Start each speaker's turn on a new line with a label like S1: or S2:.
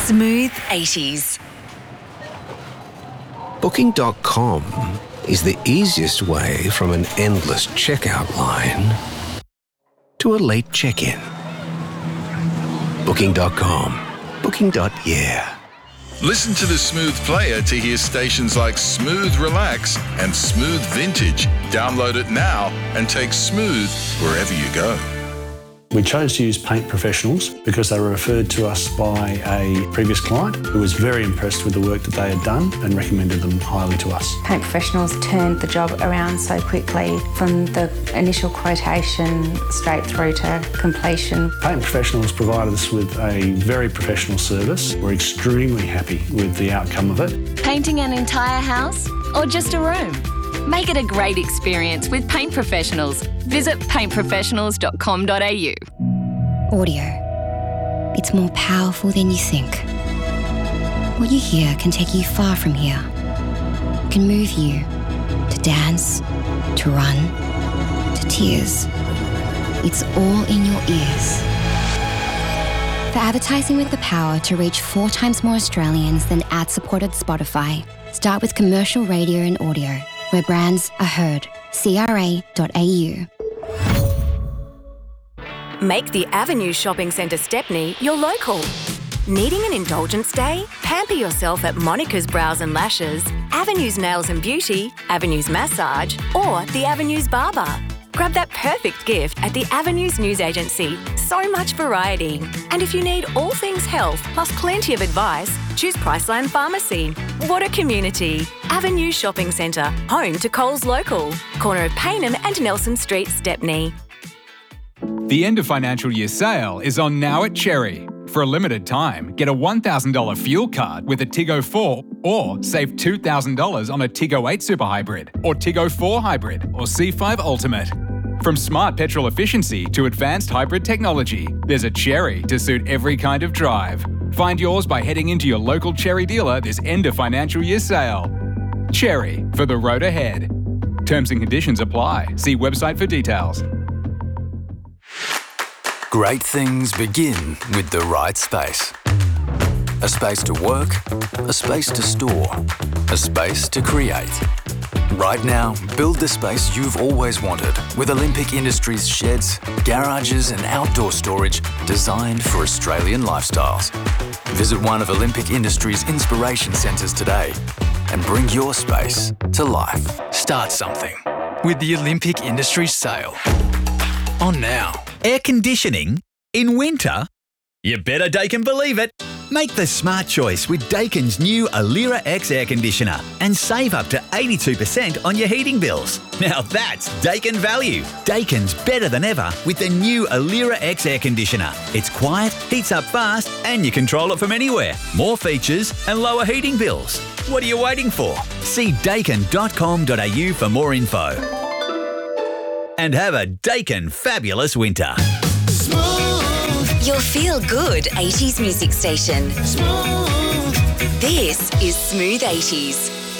S1: Smooth 80s.
S2: Booking.com is the easiest way from an endless checkout line to a late check-in. Booking.com. Booking.yeah.
S3: Listen to the Smooth Player to hear stations like Smooth Relax and Smooth Vintage. Download it now and take Smooth wherever you go.
S4: We chose to use Paint Professionals because they were referred to us by a previous client who was very impressed with the work that they had done and recommended them highly to us.
S5: Paint Professionals turned the job around so quickly from the initial quotation straight through to completion.
S4: Paint Professionals provided us with a very professional service. We're extremely happy with the outcome of it.
S6: Painting an entire house or just a room? Make it a great experience with Paint Professionals. Visit paintprofessionals.com.au.
S7: Audio. It's more powerful than you think. What you hear can take you far from here. It can move you to dance, to run, to tears. It's all in your ears. For advertising with the power to reach 4 times more Australians than ad-supported Spotify, start with commercial radio and audio, where brands are heard. CRA.au.
S1: Make the Avenue Shopping Centre Stepney your local. Needing an indulgence day? Pamper yourself at Monica's Brows and Lashes, Avenue's Nails and Beauty, Avenue's Massage, or the Avenue's Barber. Grab that perfect gift at the Avenues News Agency. So much variety. And if you need all things health, plus plenty of advice, choose Priceline Pharmacy. What a community. Avenue Shopping Centre, home to Coles Local. Corner of Paynham and Nelson Street, Stepney.
S8: The end of financial year sale is on now at Cherry. For a limited time, get a $1,000 fuel card with a Tiggo 4 or save $2,000 on a Tiggo 8 Super Hybrid or Tiggo 4 Hybrid or C5 Ultimate. From smart petrol efficiency to advanced hybrid technology, there's a Cherry to suit every kind of drive. Find yours by heading into your local Cherry dealer this end of financial year sale. Cherry, for the road ahead. Terms and conditions apply. See website for details.
S9: Great things begin with the right space. A space to work, a space to store, a space to create. Right now, build the space you've always wanted with Olympic Industries sheds, garages and outdoor storage designed for Australian lifestyles. Visit one of Olympic Industries' inspiration centres today and bring your space to life. Start something with the Olympic Industries sale. On now.
S10: Air conditioning in winter? You better Daikin believe it. Make the smart choice with Daikin's new Alira X air conditioner and save up to 82% on your heating bills. Now that's Daikin value. Daikin's better than ever with the new Alira X air conditioner. It's quiet, heats up fast, and you control it from anywhere. More features and lower heating bills. What are you waiting for? See Daikin.com.au for more info. And have a Daikin fabulous winter.
S1: Smooth. Your feel-good 80s music station. Smooth. This is Smooth 80s.